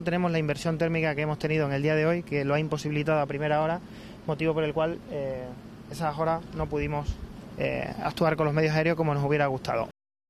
Tenemos la inversión térmica que hemos tenido en el día de hoy, que lo ha imposibilitado a primera hora, motivo por el cual esas horas no pudimos actuar con los medios aéreos como nos hubiera gustado.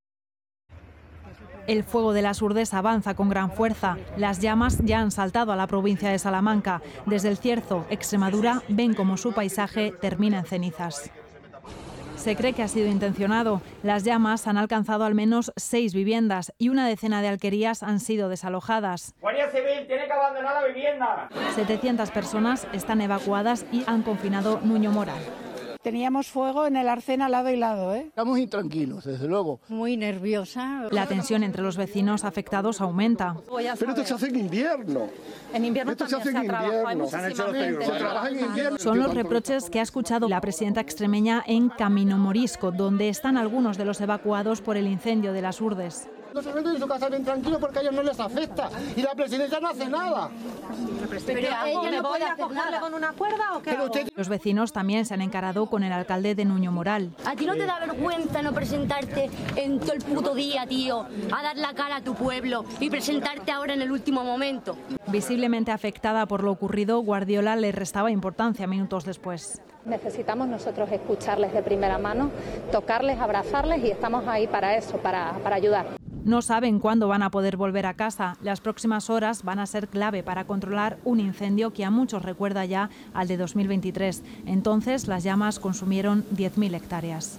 El fuego de las Urdes avanza con gran fuerza. Las llamas ya han saltado a la provincia de Salamanca. Desde el Cierzo, Extremadura, ven como su paisaje termina en cenizas. Se cree que ha sido intencionado. Las llamas han alcanzado al menos 6 viviendas y una decena de alquerías han sido desalojadas. Guardia Civil, tiene que abandonar la vivienda. 700 personas están evacuadas y han confinado Nuño Moral. Teníamos fuego en el arcén al lado y lado, ¿eh? Estamos intranquilos, desde luego. Muy nerviosa. La tensión entre los vecinos afectados aumenta. Pero esto se hace en invierno. En invierno esto también se hace en invierno. Se trabaja en invierno. Son los reproches que ha escuchado la presidenta extremeña en Camino Morisco, donde están algunos de los evacuados por el incendio de las Urdes. No se meten en su casa bien tranquilo porque a ellos no les afecta. Y la presidenta no hace nada. ¿Pero ella no puede cogerle con una cuerda o qué hago? Los vecinos también se han encarado con el alcalde de Nuño Moral. ¿A ti no te da vergüenza no presentarte en todo el puto día, tío? A dar la cara a tu pueblo y presentarte ahora en el último momento. Visiblemente afectada por lo ocurrido, Guardiola le restaba importancia minutos después. Necesitamos nosotros escucharles de primera mano, tocarles, abrazarles y estamos ahí para eso, para ayudar. No saben cuándo van a poder volver a casa. Las próximas horas van a ser clave para controlar un incendio que a muchos recuerda ya al de 2023. Entonces, las llamas consumieron 10.000 hectáreas.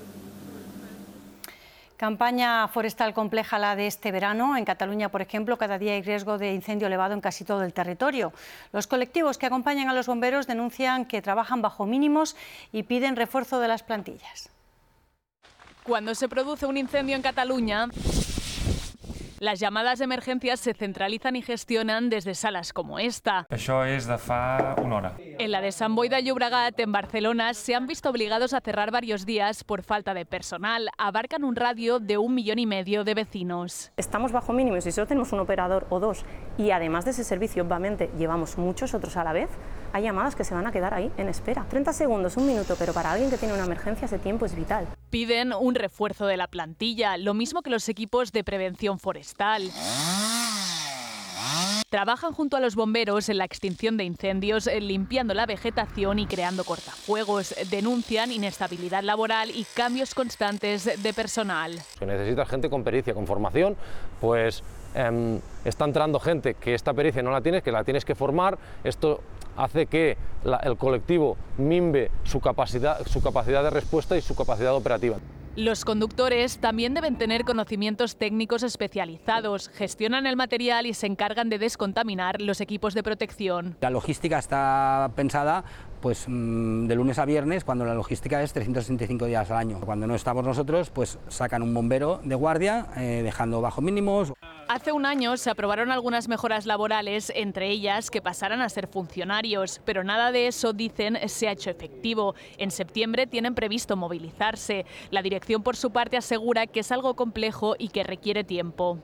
Campaña forestal compleja la de este verano. En Cataluña, por ejemplo, cada día hay riesgo de incendio elevado en casi todo el territorio. Los colectivos que acompañan a los bomberos denuncian que trabajan bajo mínimos y piden refuerzo de las plantillas. Cuando se produce un incendio en Cataluña, las llamadas de emergencias se centralizan y gestionan desde salas como esta. Això és de fa una hora. En la de Sant Boi de Llobregat, en Barcelona, se han visto obligados a cerrar varios días por falta de personal. Abarcan un radio de 1,5 millones de vecinos. Estamos bajo mínimos y solo tenemos un operador o dos. Y además de ese servicio, obviamente, llevamos muchos otros a la vez. Hay llamadas que se van a quedar ahí en espera. 30 segundos, un minuto, pero para alguien que tiene una emergencia ese tiempo es vital. Piden un refuerzo de la plantilla, lo mismo que los equipos de prevención forestal. Trabajan junto a los bomberos en la extinción de incendios, limpiando la vegetación y creando cortafuegos. Denuncian inestabilidad laboral y cambios constantes de personal. Que necesitas gente con pericia, con formación, pues está entrando gente que esta pericia no la tienes, que la tienes que formar. Esto hace que el colectivo mimbe su capacidad de respuesta y su capacidad operativa. Los conductores también deben tener conocimientos técnicos especializados, gestionan el material y se encargan de descontaminar los equipos de protección. La logística está pensada pues de lunes a viernes, cuando la logística es 365 días al año. Cuando no estamos nosotros, pues sacan un bombero de guardia, dejando bajo mínimos. Hace un año se aprobaron algunas mejoras laborales, entre ellas que pasaran a ser funcionarios, pero nada de eso, dicen, se ha hecho efectivo. En septiembre tienen previsto movilizarse. La dirección, por su parte, asegura que es algo complejo y que requiere tiempo.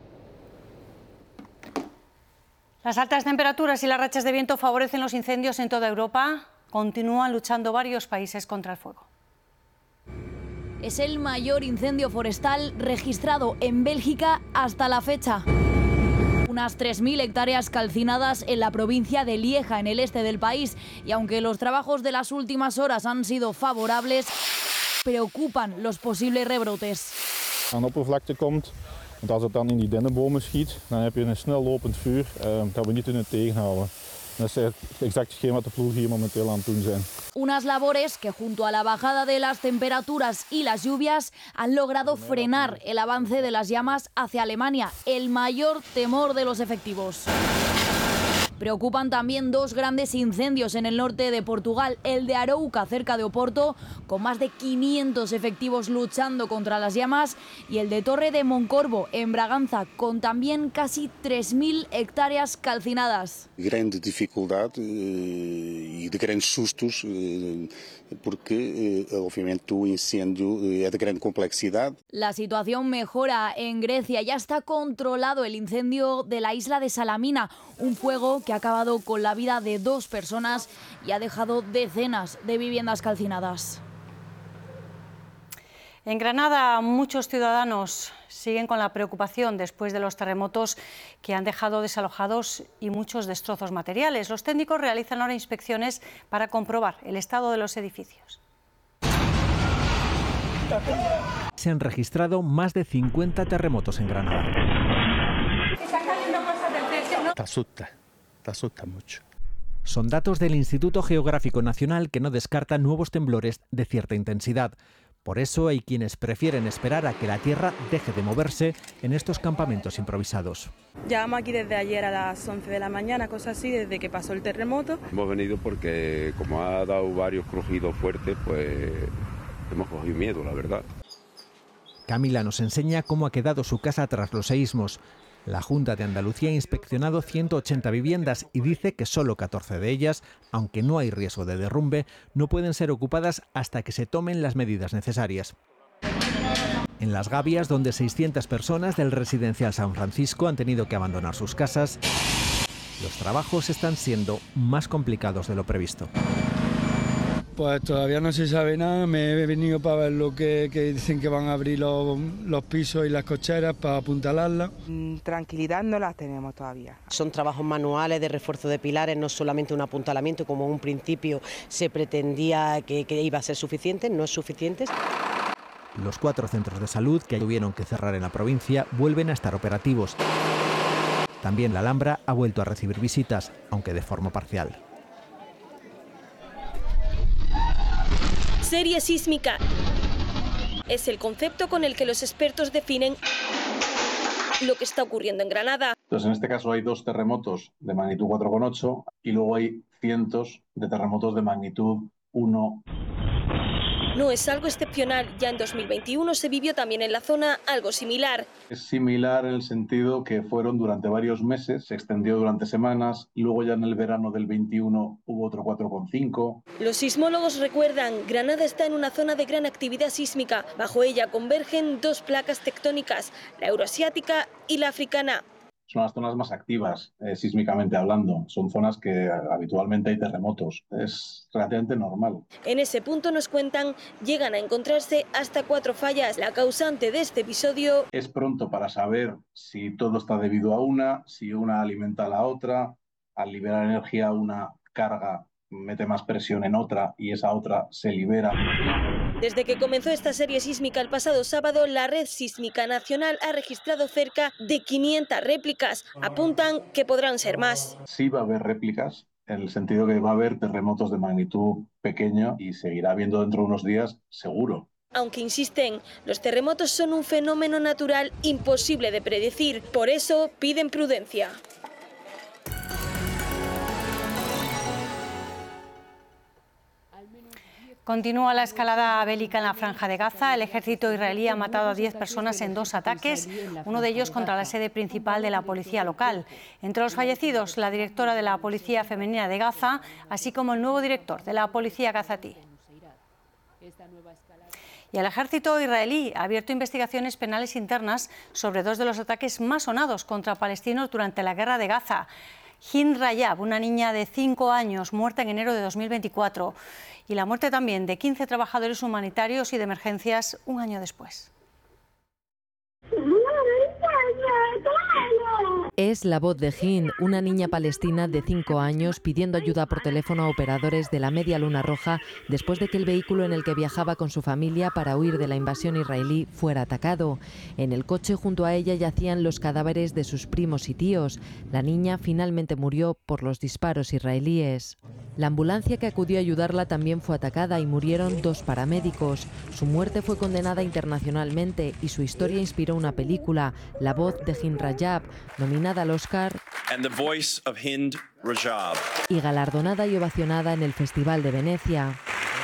Las altas temperaturas y las rachas de viento favorecen los incendios en toda Europa. Continúan luchando varios países contra el fuego. Es el mayor incendio forestal registrado en Bélgica hasta la fecha. Unas 3.000 hectáreas calcinadas en la provincia de Lieja, en el este del país. Y aunque los trabajos de las últimas horas han sido favorables, preocupan los posibles rebrotes. Aan de oppervlakte komt, want als het dan in die dennenbomen schiet, dan heb je een snel lopend vuur dat we niet kunnen tegenhouden. Dat is exact hetgeen wat de ploegen hier momenteel aan het doen zijn. Unas labores que, junto a la bajada de las temperaturas y las lluvias, han logrado frenar el avance de las llamas hacia Alemania, el mayor temor de los efectivos. Preocupan también dos grandes incendios en el norte de Portugal, el de Arouca, cerca de Oporto, con más de 500 efectivos luchando contra las llamas, y el de Torre de Moncorvo, en Braganza, con también casi 3.000 hectáreas calcinadas. Grande dificuldad y de grandes sustos, porque obviamente el incendio es de gran complejidad. La situación mejora en Grecia. Ya está controlado el incendio de la isla de Salamina, un fuego que ha acabado con la vida de 2 personas y ha dejado decenas de viviendas calcinadas. En Granada, muchos ciudadanos siguen con la preocupación después de los terremotos que han dejado desalojados y muchos destrozos materiales. Los técnicos realizan ahora inspecciones para comprobar el estado de los edificios. Se han registrado más de 50 terremotos en Granada. Te asusta mucho. Son datos del Instituto Geográfico Nacional que no descartan nuevos temblores de cierta intensidad. Por eso hay quienes prefieren esperar a que la tierra deje de moverse en estos campamentos improvisados. Llevamos aquí desde ayer a las 11 de la mañana, cosas así, desde que pasó el terremoto. Hemos venido porque como ha dado varios crujidos fuertes, pues hemos cogido miedo, la verdad. Camila nos enseña cómo ha quedado su casa tras los seísmos. La Junta de Andalucía ha inspeccionado 180 viviendas y dice que solo 14 de ellas, aunque no hay riesgo de derrumbe, no pueden ser ocupadas hasta que se tomen las medidas necesarias. En Las Gavias, donde 600 personas del residencial San Francisco han tenido que abandonar sus casas, los trabajos están siendo más complicados de lo previsto. Pues todavía no se sabe nada, me he venido para ver lo que dicen que van a abrir los pisos y las cocheras para apuntalarlas. Tranquilidad no la tenemos todavía. Son trabajos manuales de refuerzo de pilares, no solamente un apuntalamiento como en un principio se pretendía que iba a ser suficiente, no es suficiente. Los 4 centros de salud que tuvieron que cerrar en la provincia vuelven a estar operativos. También la Alhambra ha vuelto a recibir visitas, aunque de forma parcial. Serie sísmica es el concepto con el que los expertos definen lo que está ocurriendo en Granada. Entonces, en este caso hay 2 terremotos de magnitud 4,8 y luego hay cientos de terremotos de magnitud 1. No es algo excepcional, ya en 2021 se vivió también en la zona algo similar. Es similar en el sentido que fueron durante varios meses, se extendió durante semanas, y luego ya en el verano del 21 hubo otro 4,5. Los sismólogos recuerdan, Granada está en una zona de gran actividad sísmica. Bajo ella convergen 2 placas tectónicas, la euroasiática y la africana. Son las zonas más activas, sísmicamente hablando. Son zonas que habitualmente hay terremotos. Es relativamente normal. En ese punto, nos cuentan, llegan a encontrarse hasta 4 fallas. La causante de este episodio... Es pronto para saber si todo está debido a una, si una alimenta a la otra. Al liberar energía, una carga mete más presión en otra y esa otra se libera. Desde que comenzó esta serie sísmica el pasado sábado, la Red Sísmica Nacional ha registrado cerca de 500 réplicas. Apuntan que podrán ser más. Sí va a haber réplicas, en el sentido que va a haber terremotos de magnitud pequeña y seguirá habiendo dentro de unos días, seguro. Aunque insisten, los terremotos son un fenómeno natural imposible de predecir. Por eso piden prudencia. Continúa la escalada bélica en la Franja de Gaza. El ejército israelí ha matado a 10 personas en 2 ataques, uno de ellos contra la sede principal de la policía local. Entre los fallecidos, la directora de la Policía Femenina de Gaza, así como el nuevo director de la Policía Gazatí. Y el ejército israelí ha abierto investigaciones penales internas sobre 2 de los ataques más sonados contra palestinos durante la guerra de Gaza. Hind Rajab, una niña de 5 años, muerta en enero de 2024. Y la muerte también de 15 trabajadores humanitarios y de emergencias un año después. Es la voz de Hind, una niña palestina de 5 años pidiendo ayuda por teléfono a operadores de la Media Luna Roja después de que el vehículo en el que viajaba con su familia para huir de la invasión israelí fuera atacado. En el coche junto a ella yacían los cadáveres de sus primos y tíos. La niña finalmente murió por los disparos israelíes. La ambulancia que acudió a ayudarla también fue atacada y murieron 2 paramédicos. Su muerte fue condenada internacionalmente y su historia inspiró una película, La voz de Hind Rajab, nominada al Oscar y galardonada y ovacionada en el Festival de Venecia.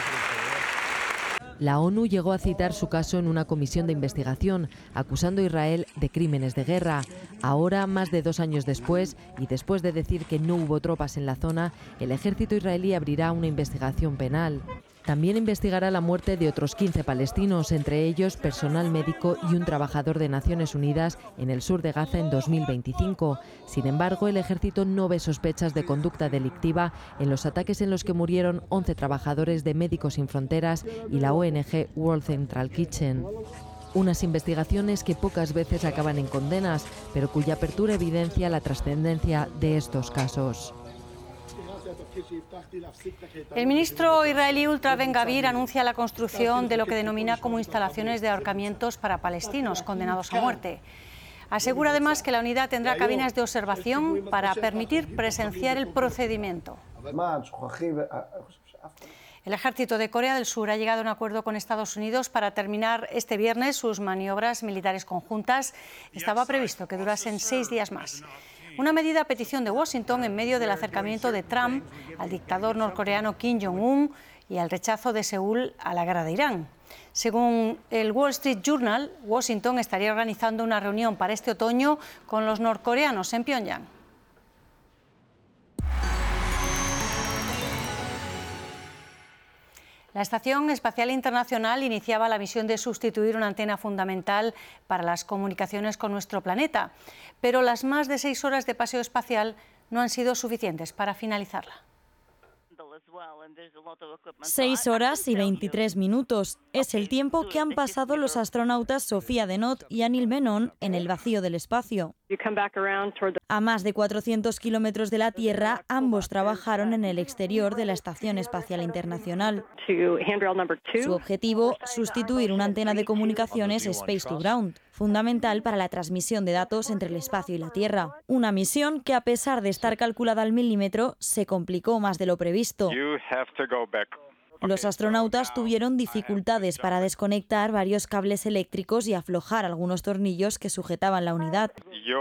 La ONU llegó a citar su caso en una comisión de investigación, acusando a Israel de crímenes de guerra. Ahora, más de 2 años después, y después de decir que no hubo tropas en la zona, el ejército israelí abrirá una investigación penal. También investigará la muerte de otros 15 palestinos, entre ellos personal médico y un trabajador de Naciones Unidas en el sur de Gaza en 2025. Sin embargo, el ejército no ve sospechas de conducta delictiva en los ataques en los que murieron 11 trabajadores de Médicos Sin Fronteras y la ONG World Central Kitchen. Unas investigaciones que pocas veces acaban en condenas, pero cuya apertura evidencia la trascendencia de estos casos. El ministro israelí Ultra Ben Gavir anuncia la construcción de lo que denomina como instalaciones de ahorcamientos para palestinos condenados a muerte. Asegura además que la unidad tendrá cabinas de observación para permitir presenciar el procedimiento. El ejército de Corea del Sur ha llegado a un acuerdo con Estados Unidos para terminar este viernes sus maniobras militares conjuntas. Estaba previsto que durasen 6 días más. Una medida a petición de Washington en medio del acercamiento de Trump al dictador norcoreano Kim Jong-un y al rechazo de Seúl a la guerra de Irán. Según el Wall Street Journal, Washington estaría organizando una reunión para este otoño con los norcoreanos en Pyongyang. La Estación Espacial Internacional iniciaba la misión de sustituir una antena fundamental para las comunicaciones con nuestro planeta, pero las más de 6 horas de paseo espacial no han sido suficientes para finalizarla. 6 horas y 23 minutos es el tiempo que han pasado los astronautas Sofía Denot y Anil Menon en el vacío del espacio. A más de 400 kilómetros de la Tierra, ambos trabajaron en el exterior de la Estación Espacial Internacional. Su objetivo, sustituir una antena de comunicaciones Space to Ground, fundamental para la transmisión de datos entre el espacio y la Tierra. Una misión que, a pesar de estar calculada al milímetro, se complicó más de lo previsto. Los astronautas tuvieron dificultades para desconectar varios cables eléctricos y aflojar algunos tornillos que sujetaban la unidad.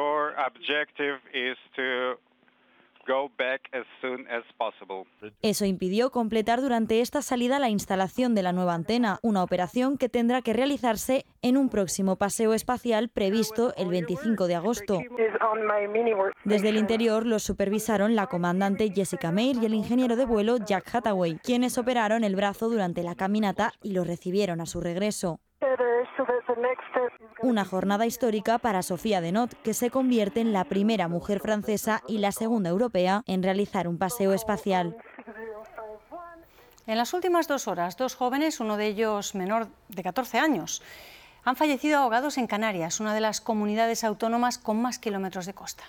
Eso impidió completar durante esta salida la instalación de la nueva antena, una operación que tendrá que realizarse en un próximo paseo espacial previsto el 25 de agosto. Desde el interior los supervisaron la comandante Jessica Meir y el ingeniero de vuelo Jack Hathaway, quienes operaron el brazo durante la caminata y lo recibieron a su regreso. Una jornada histórica para Sofía Denot, que se convierte en la primera mujer francesa y la segunda europea en realizar un paseo espacial. En las últimas 2 horas, 2 jóvenes, uno de ellos menor de 14 años, han fallecido ahogados en Canarias, una de las comunidades autónomas con más kilómetros de costa.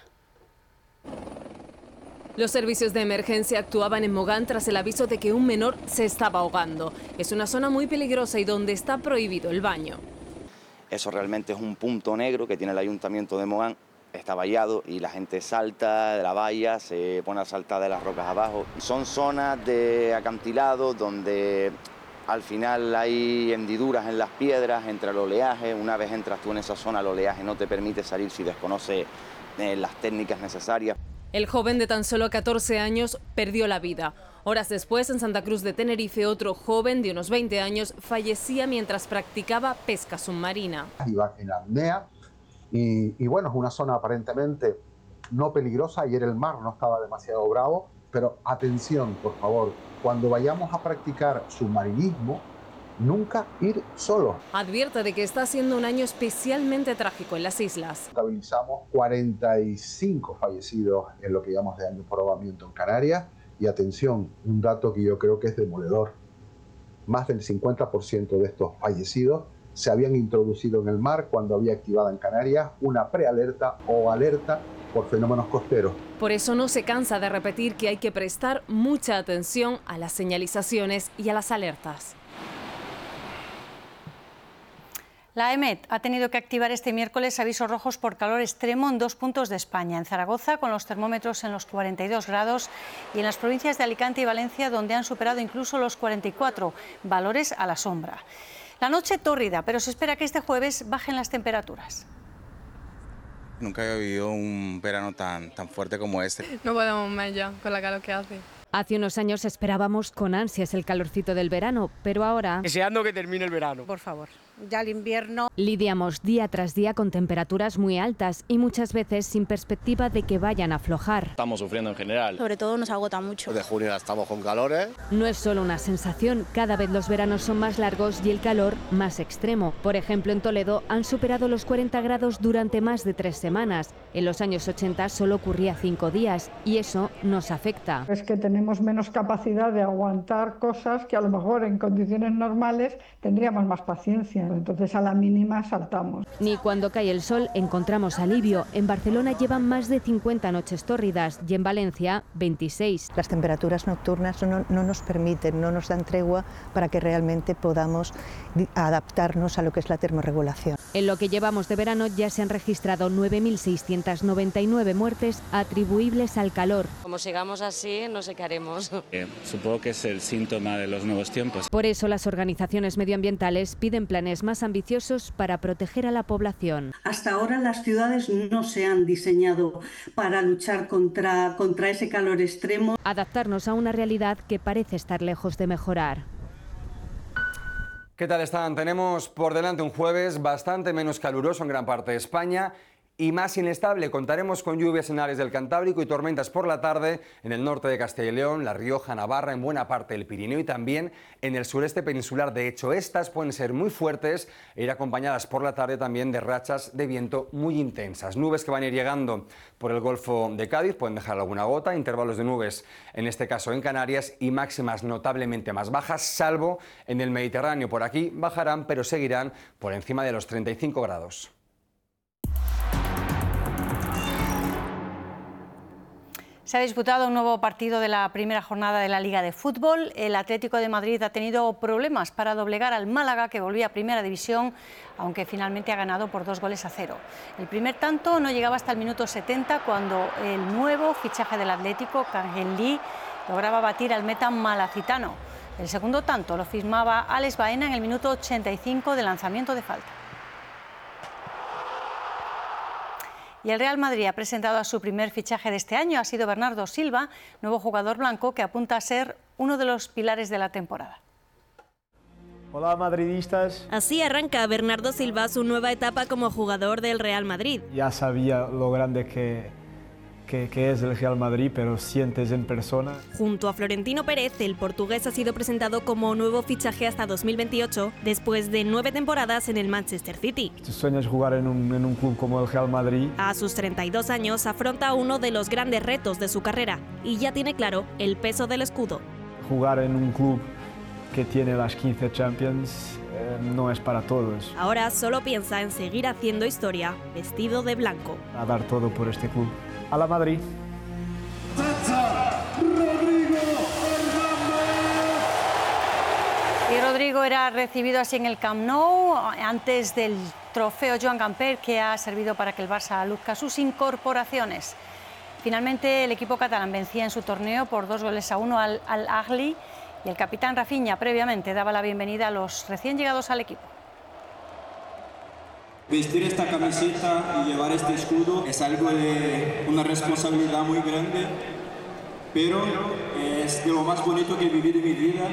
Los servicios de emergencia actuaban en Mogán tras el aviso de que un menor se estaba ahogando. Es una zona muy peligrosa y donde está prohibido el baño. Eso realmente es un punto negro que tiene el Ayuntamiento de Mogán. Está vallado y la gente salta de la valla, se pone a saltar de las rocas abajo. Son zonas de acantilado donde al final hay hendiduras en las piedras entre el oleaje. Una vez entras tú en esa zona, el oleaje no te permite salir si desconoces las técnicas necesarias. El joven de tan solo 14 años perdió la vida. Horas después, en Santa Cruz de Tenerife, otro joven de unos 20 años fallecía mientras practicaba pesca submarina. Iba en apnea y bueno, es una zona aparentemente no peligrosa. Ayer el mar no estaba demasiado bravo, pero atención, por favor, cuando vayamos a practicar submarinismo, nunca ir solo. Advierte de que está siendo un año especialmente trágico en las islas. Contabilizamos 45 fallecidos en lo que llamamos de año por ahogamiento en Canarias. Y atención, un dato que yo creo que es demoledor. Más del 50% de estos fallecidos se habían introducido en el mar cuando había activada en Canarias una prealerta o alerta por fenómenos costeros. Por eso no se cansa de repetir que hay que prestar mucha atención a las señalizaciones y a las alertas. La EMET ha tenido que activar este miércoles avisos rojos por calor extremo en 2 puntos de España. En Zaragoza, con los termómetros en los 42 grados, y en las provincias de Alicante y Valencia, donde han superado incluso los 44, valores a la sombra. La noche tórrida, pero se espera que este jueves bajen las temperaturas. Nunca había vivido un verano tan fuerte como este. No podemos más ya, con la calor que hace. Hace unos años esperábamos con ansias el calorcito del verano, pero ahora... Deseando que termine el verano. Por favor. ya el invierno. Lidiamos día tras día con temperaturas muy altas y muchas veces sin perspectiva de que vayan a aflojar. Estamos sufriendo en general. Sobre todo nos agota mucho. De junio estamos con calores. No es solo una sensación, cada vez los veranos son más largos y el calor más extremo. Por ejemplo, en Toledo han superado los 40 grados durante más de 3 semanas. En los años 80 solo ocurría 5 días y eso nos afecta. Es que tenemos menos capacidad de aguantar cosas que a lo mejor en condiciones normales tendríamos más paciencia. Entonces a la mínima saltamos. Ni cuando cae el sol encontramos alivio. En Barcelona llevan más de 50 noches tórridas y en Valencia 26. Las temperaturas nocturnas no nos permiten, no nos dan tregua para que realmente podamos adaptarnos a lo que es la termorregulación. En lo que llevamos de verano ya se han registrado 9.699 muertes atribuibles al calor. Como sigamos así, no sé qué haremos. Supongo que es el síntoma de los nuevos tiempos. Por eso las organizaciones medioambientales piden planes más ambiciosos para proteger a la población. Hasta ahora las ciudades no se han diseñado para luchar contra ese calor extremo. Adaptarnos a una realidad que parece estar lejos de mejorar. ¿Qué tal están? Tenemos por delante un jueves bastante menos caluroso en gran parte de España y más inestable. Contaremos con lluvias en áreas del Cantábrico y tormentas por la tarde en el norte de Castilla y León, La Rioja, Navarra, en buena parte del Pirineo y también en el sureste peninsular. De hecho, estas pueden ser muy fuertes e ir acompañadas por la tarde también de rachas de viento muy intensas. Nubes que van a ir llegando por el Golfo de Cádiz, pueden dejar alguna gota, intervalos de nubes, en este caso en Canarias, y máximas notablemente más bajas, salvo en el Mediterráneo. Por aquí bajarán, pero seguirán por encima de los 35 grados. Se ha disputado un nuevo partido de la primera jornada de la Liga de Fútbol. El Atlético de Madrid ha tenido problemas para doblegar al Málaga, que volvía a Primera División, aunque finalmente ha ganado por 2-0. El primer tanto no llegaba hasta el minuto 70, cuando el nuevo fichaje del Atlético, Kangin Lee, lograba batir al meta malacitano. El segundo tanto lo firmaba Alex Baena en el minuto 85 de lanzamiento de falta. Y el Real Madrid ha presentado a su primer fichaje de este año. Ha sido Bernardo Silva, nuevo jugador blanco que apunta a ser uno de los pilares de la temporada. Hola madridistas. Así arranca Bernardo Silva su nueva etapa como jugador del Real Madrid. Ya sabía lo grande que es el Real Madrid, pero sientes en persona. Junto a Florentino Pérez, el portugués ha sido presentado como nuevo fichaje hasta 2028, después de 9 temporadas en el Manchester City. Tu sueño es jugar en un club como el Real Madrid. A sus 32 años afronta uno de los grandes retos de su carrera y ya tiene claro el peso del escudo. Jugar en un club que tiene las 15 Champions no es para todos. Ahora solo piensa en seguir haciendo historia, vestido de blanco. A dar todo por este club. A la Madrid. Y Rodrigo era recibido así en el Camp Nou, antes del trofeo Joan Gamper, que ha servido para que el Barça luzca sus incorporaciones. Finalmente, el equipo catalán vencía en su torneo por 2-1 al Al-Ahly, y el capitán Rafinha previamente daba la bienvenida a los recién llegados al equipo. Vestir esta camiseta y llevar este escudo es algo de una responsabilidad muy grande, pero es de lo más bonito que he vivido en mi vida.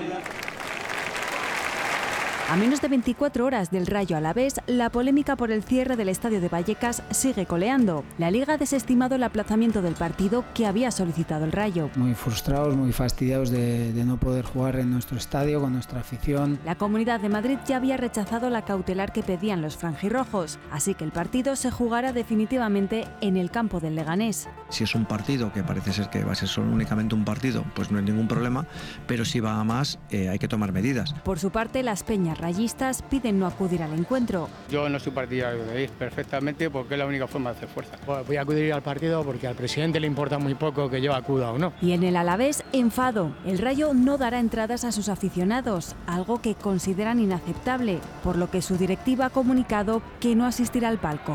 A menos de 24 horas del Rayo Alavés, la polémica por el cierre del estadio de Vallecas sigue coleando. La Liga ha desestimado el aplazamiento del partido que había solicitado el Rayo. Muy frustrados, muy fastidiados de no poder jugar en nuestro estadio con nuestra afición. La Comunidad de Madrid ya había rechazado la cautelar que pedían los franjirrojos, así que el partido se jugará definitivamente en el campo del Leganés. Si es un partido que parece ser que va a ser solo únicamente un partido, pues no hay ningún problema, pero si va a más hay que tomar medidas. Por su parte, las peñas rayistas piden no acudir al encuentro. Yo no soy partidario de ir perfectamente porque es la única forma de hacer fuerza. Voy a acudir al partido porque al presidente le importa muy poco que yo acuda o no. Y en el Alavés, enfado. El Rayo no dará entradas a sus aficionados, algo que consideran inaceptable, por lo que su directiva ha comunicado que no asistirá al palco.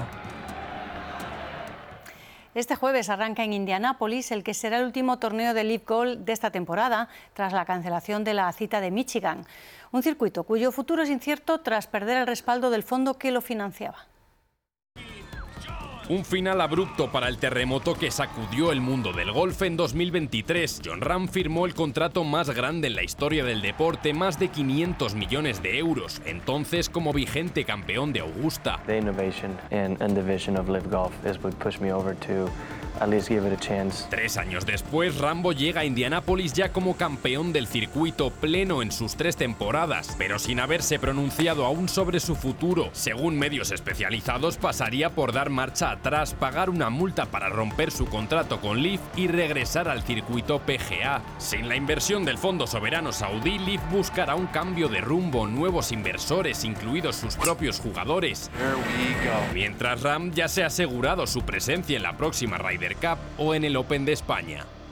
Este jueves arranca en Indianápolis el que será el último torneo de Live Golf de esta temporada, tras la cancelación de la cita de Michigan. Un circuito cuyo futuro es incierto tras perder el respaldo del fondo que lo financiaba. Un final abrupto para el terremoto que sacudió el mundo del golf en 2023. Jon Rahm firmó el contrato más grande en la historia del deporte, más de 500 millones de euros, entonces como vigente campeón de Augusta. The innovation and division of LIV Golf is what pushed me over to at least give it a chance. 3 años después, Rambo llega a Indianápolis ya como campeón del circuito, pleno en sus 3 temporadas, pero sin haberse pronunciado aún sobre su futuro. Según medios especializados, pasaría por dar marcha atrás, pagar una multa para romper su contrato con LIV y regresar al circuito PGA. Sin la inversión del fondo soberano saudí, LIV buscará un cambio de rumbo, nuevos inversores, incluidos sus propios jugadores. Mientras Rahm ya se ha asegurado su presencia en la próxima Ryder Cup o en el Open de España.